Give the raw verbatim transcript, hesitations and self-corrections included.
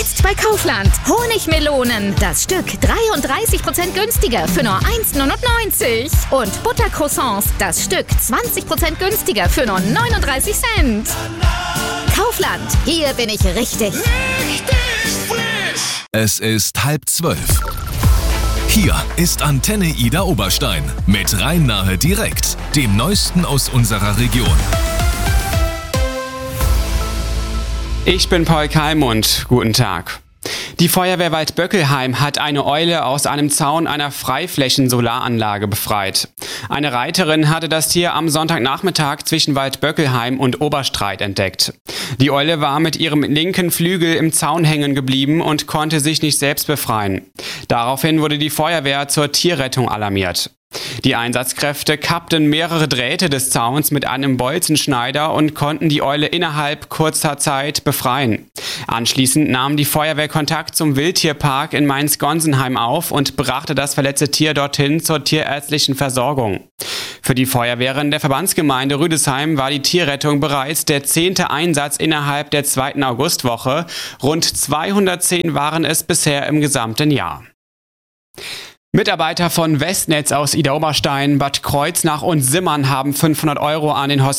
Jetzt bei Kaufland. Honigmelonen. Das Stück dreiunddreißig Prozent günstiger für nur eins neunundneunzig. Und Buttercroissants. Das Stück zwanzig Prozent günstiger für nur neununddreißig Cent. Kaufland. Hier bin ich richtig. Richtig frisch. Es ist halb zwölf. Hier ist Antenne Ida Oberstein mit Rhein-Nahe direkt, dem Neuesten aus unserer Region. Ich bin Paul Kalmund. Guten Tag. Die Feuerwehr Waldböckelheim hat eine Eule aus einem Zaun einer Freiflächen-Solaranlage befreit. Eine Reiterin hatte das Tier am Sonntagnachmittag zwischen Waldböckelheim und Oberstreit entdeckt. Die Eule war mit ihrem linken Flügel im Zaun hängen geblieben und konnte sich nicht selbst befreien. Daraufhin wurde die Feuerwehr zur Tierrettung alarmiert. Die Einsatzkräfte kappten mehrere Drähte des Zauns mit einem Bolzenschneider und konnten die Eule innerhalb kurzer Zeit befreien. Anschließend nahm die Feuerwehr Kontakt zum Wildtierpark in Mainz-Gonsenheim auf und brachte das verletzte Tier dorthin zur tierärztlichen Versorgung. Für die Feuerwehren der Verbandsgemeinde Rüdesheim war die Tierrettung bereits der zehnte Einsatz innerhalb der zweiten Augustwoche. Rund zweihundertzehn waren es bisher im gesamten Jahr. Mitarbeiter von Westnetz aus Ida Oberstein, Bad Kreuznach und Simmern haben fünfhundert Euro an den Hospiz